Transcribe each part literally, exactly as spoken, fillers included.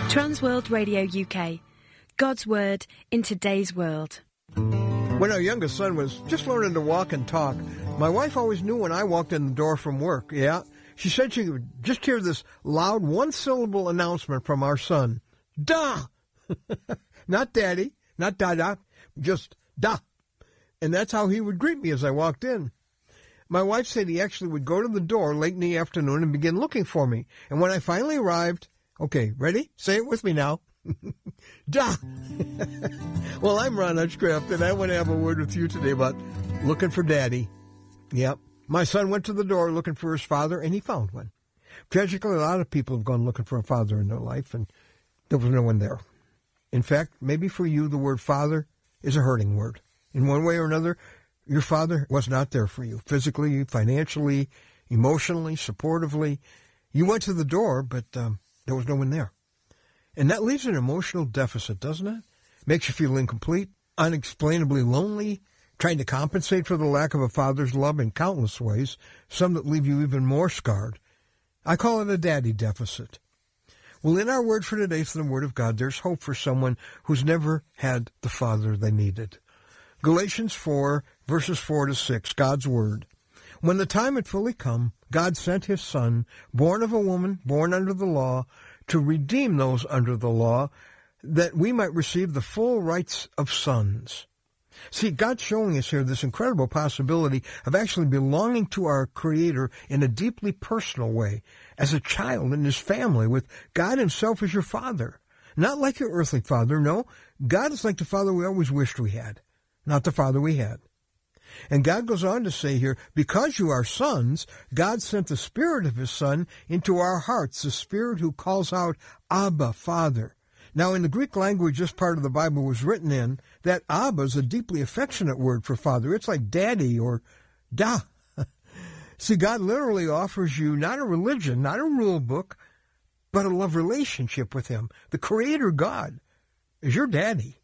Transworld Radio U K. God's Word in today's world. When our youngest son was just learning to walk and talk, my wife always knew when I walked in the door from work. Yeah, she said she could just hear this loud one-syllable announcement from our son. Da! Not daddy, not da-da, just da. And that's how he would greet me as I walked in. My wife said he actually would go to the door late in the afternoon and begin looking for me. And when I finally arrived, okay, ready? Say it with me now. Da! Well, I'm Ron Hutchcraft, and I want to have a word with you today about looking for Daddy. Yep. My son went to the door looking for his father, and he found one. Tragically, a lot of people have gone looking for a father in their life, and there was no one there. In fact, maybe for you, the word father is a hurting word. In one way or another, your father was not there for you, physically, financially, emotionally, supportively. You went to the door, but um, there was no one there. And that leaves an emotional deficit, doesn't it? Makes you feel incomplete, unexplainably lonely, trying to compensate for the lack of a father's love in countless ways, some that leave you even more scarred. I call it a daddy deficit. Well, in our word for today from the Word of God, there's hope for someone who's never had the father they needed. Galatians four, verses four to six, God's Word. When the time had fully come, God sent his Son, born of a woman, born under the law, to redeem those under the law, that we might receive the full rights of sons. See, God's showing us here this incredible possibility of actually belonging to our Creator in a deeply personal way, as a child in his family, with God himself as your father. Not like your earthly father, no. God is like the father we always wished we had, not the father we had. And God goes on to say here, because you are sons, God sent the Spirit of his Son into our hearts, the Spirit who calls out, Abba, Father. Now, in the Greek language this part of the Bible was written in, that Abba is a deeply affectionate word for father. It's like daddy or da. See, God literally offers you not a religion, not a rule book, but a love relationship with him. The Creator God is your daddy.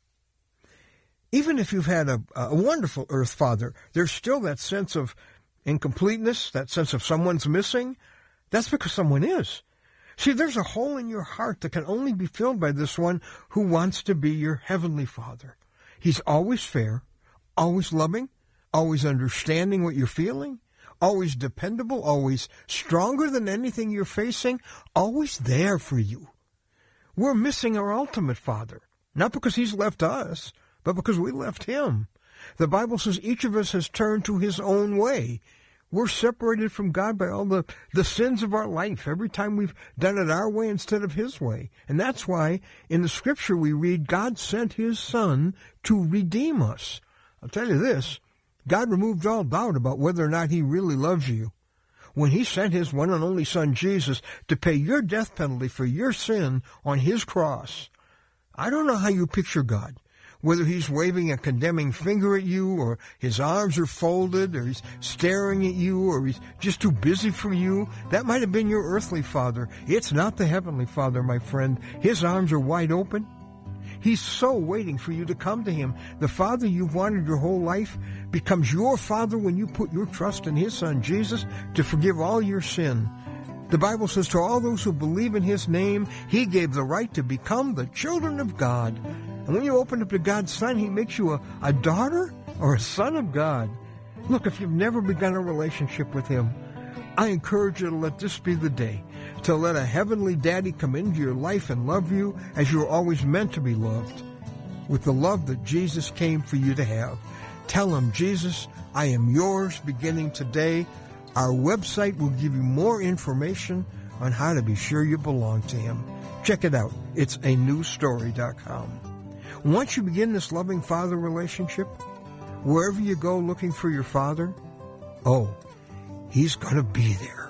Even if you've had a, a wonderful earth father, there's still that sense of incompleteness, that sense of someone's missing. That's because someone is. See, there's a hole in your heart that can only be filled by this one who wants to be your heavenly Father. He's always fair, always loving, always understanding what you're feeling, always dependable, always stronger than anything you're facing, always there for you. We're missing our ultimate Father, not because he's left us, but because we left him. The Bible says each of us has turned to his own way. We're separated from God by all the, the sins of our life, every time we've done it our way instead of his way. And that's why in the Scripture we read, God sent his Son to redeem us. I'll tell you this, God removed all doubt about whether or not he really loves you. When he sent his one and only Son, Jesus, to pay your death penalty for your sin on his cross. I don't know how you picture God. Whether he's waving a condemning finger at you, or his arms are folded, or he's staring at you, or he's just too busy for you, that might have been your earthly father. It's not the heavenly Father, my friend. His arms are wide open. He's so waiting for you to come to him. The Father you've wanted your whole life becomes your Father when you put your trust in his Son, Jesus, to forgive all your sin. The Bible says to all those who believe in his name, he gave the right to become the children of God. And when you open up to God's Son, he makes you a, a daughter or a son of God. Look, if you've never begun a relationship with him, I encourage you to let this be the day, to let a heavenly daddy come into your life and love you as you're always meant to be loved, with the love that Jesus came for you to have. Tell him, Jesus, I am yours beginning today. Our website will give you more information on how to be sure you belong to him. Check it out. It's a new story dot com. Once you begin this loving father relationship, wherever you go looking for your father, oh, he's going to be there.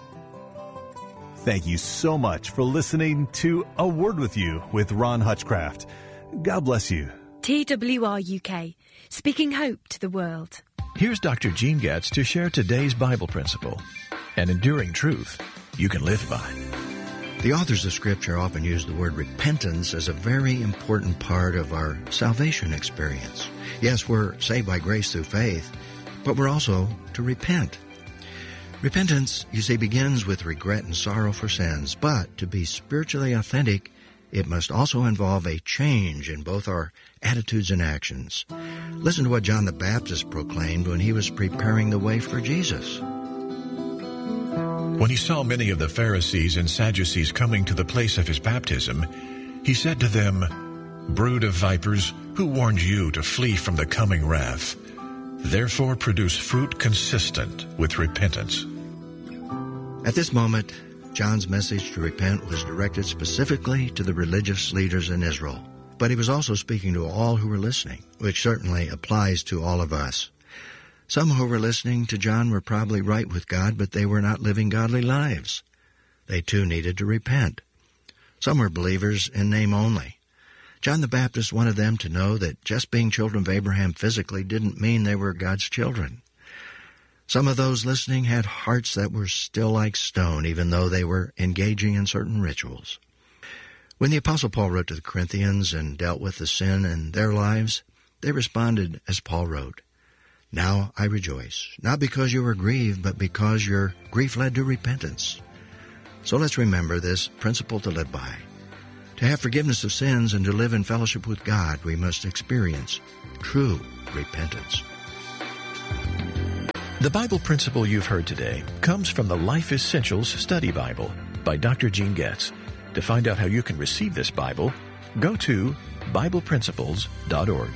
Thank you so much for listening to A Word With You with Ron Hutchcraft. God bless you. T W R U K, speaking hope to the world. Here's Doctor Gene Getz to share today's Bible principle, an enduring truth you can live by. The authors of Scripture often use the word repentance as a very important part of our salvation experience. Yes, we're saved by grace through faith, but we're also to repent. Repentance, you see, begins with regret and sorrow for sins, but to be spiritually authentic, it must also involve a change in both our attitudes and actions. Listen to what John the Baptist proclaimed when he was preparing the way for Jesus. When he saw many of the Pharisees and Sadducees coming to the place of his baptism, he said to them, "Brood of vipers, who warned you to flee from the coming wrath? Therefore produce fruit consistent with repentance." At this moment, John's message to repent was directed specifically to the religious leaders in Israel, but he was also speaking to all who were listening, which certainly applies to all of us. Some who were listening to John were probably right with God, but they were not living godly lives. They too needed to repent. Some were believers in name only. John the Baptist wanted them to know that just being children of Abraham physically didn't mean they were God's children. Some of those listening had hearts that were still like stone, even though they were engaging in certain rituals. When the Apostle Paul wrote to the Corinthians and dealt with the sin in their lives, they responded as Paul wrote, "Now I rejoice, not because you were grieved, but because your grief led to repentance." So let's remember this principle to live by. To have forgiveness of sins and to live in fellowship with God, we must experience true repentance. The Bible principle you've heard today comes from the Life Essentials Study Bible by Doctor Gene Getz. To find out how you can receive this Bible, go to Bible Principles dot org.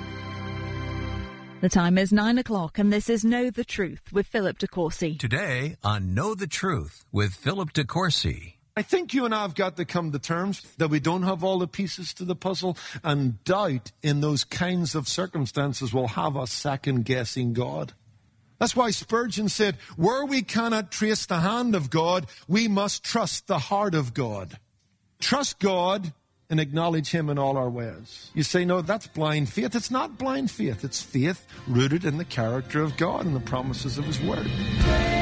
The time is nine o'clock, and this is Know the Truth with Philip DeCourcy. Today on Know the Truth with Philip DeCourcy. I think you and I have got to come to terms that we don't have all the pieces to the puzzle, and doubt in those kinds of circumstances will have us second-guessing God. That's why Spurgeon said, where we cannot trace the hand of God, we must trust the heart of God. Trust God and acknowledge Him in all our ways. You say, no, that's blind faith. It's not blind faith. It's faith rooted in the character of God and the promises of His Word.